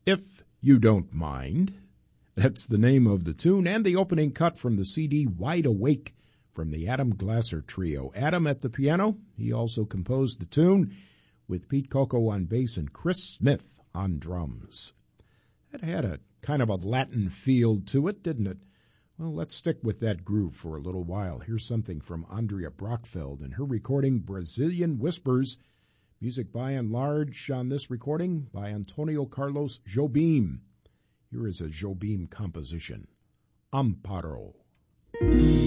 If You Don't Mind. That's the name of the tune and the opening cut from the CD Wide Awake from the Adam Glasser Trio. Adam at the piano. He also composed the tune with Pete Coco on bass and Chris Smith on drums. It had a kind of a Latin feel to it, didn't it? Well, let's stick with that groove for a little while. Here's something from Andrea Brockfeld and her recording Brazilian Whispers. Music by and large on this recording by Antonio Carlos Jobim. Here is a Jobim composition, Amparo.